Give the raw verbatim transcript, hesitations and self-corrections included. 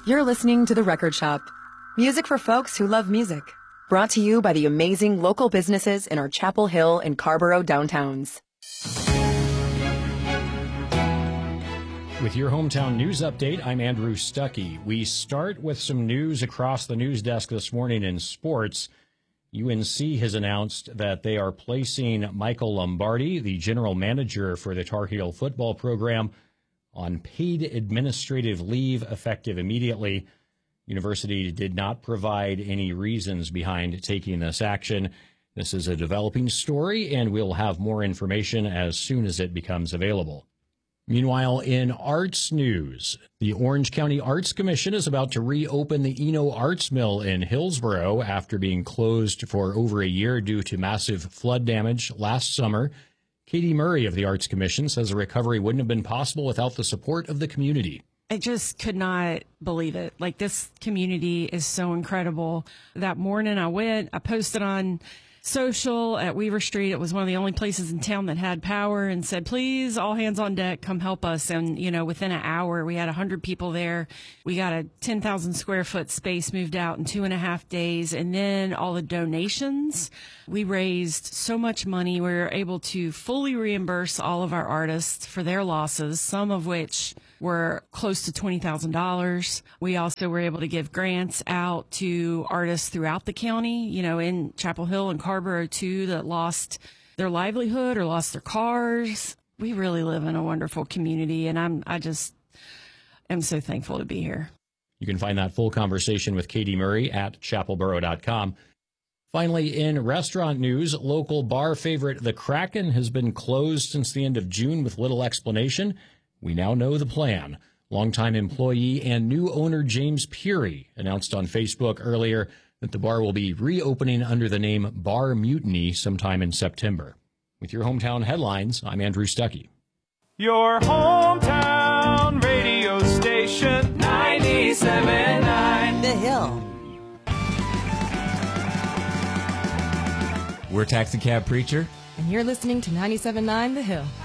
You're listening to The Record Shop. Music for folks who love music. Brought to you by the amazing local businesses in our Chapel Hill and Carborough downtowns. With your hometown news update, I'm Andrew Stuckey. We start with some news across the news desk this morning in sports. U N C has announced that they are placing Michael Lombardi, the general manager for the Tar Heel football program, on paid administrative leave effective immediately. University did not provide any reasons behind taking this action. This is a developing story, and we'll have more information as soon as it becomes available. Meanwhile, in arts news, the Orange County Arts Commission is about to reopen the Eno Arts Mill in Hillsborough after being closed for over a year due to massive flood damage last summer. Katie Murray of the Arts Commission says a recovery wouldn't have been possible without the support of the community. I just could not believe it. Like, this community is so incredible. That morning I went, I posted on social at Weaver Street. It was one of the only places in town that had power, and said, please, all hands on deck, come help us. And, you know, within an hour, we had one hundred people there. We got a ten thousand square foot space moved out in two and a half days. And then all the donations, we raised so much money. We were able to fully reimburse all of our artists for their losses, some of which were close to twenty thousand dollars. We also were able to give grants out to artists throughout the county, you know, in Chapel Hill and Carborough too, that lost their livelihood or lost their cars. We really live in a wonderful community, and I'm, I just am so thankful to be here. You can find that full conversation with Katie Murray at chapelboro dot com. Finally, in restaurant news, local bar favorite The Kraken has been closed since the end of June with little explanation. We now know the plan. Longtime employee and new owner James Peary announced on Facebook earlier that the bar will be reopening under the name Bar Mutiny sometime in September. With your hometown headlines, I'm Andrew Stuckey. Your hometown radio station, ninety-seven point nine The Hill. We're Taxi Cab Preacher. And you're listening to ninety-seven point nine The Hill.